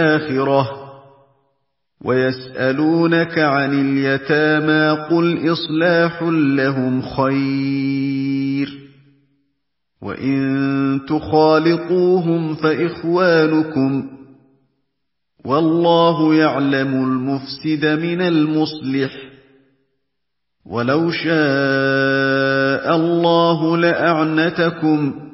الْآخِرَةِ ۚ وَيَسْأَلُونَكَ عَنِ الْيَتَامَىٰ قُلْ إِصْلَاحٌ لَّهُمْ خَيْرٌ ۖ وَإِن تُخَالِطُوهُمْ فَإِخْوَانُكُمْ ۚ وَاللَّهُ يَعْلَمُ الْمُفْسِدَ مِنَ الْمُصْلِحِ ۚ وَلَوْ شَاءَ اللَّهُ لَأَعْنَتَكُمْ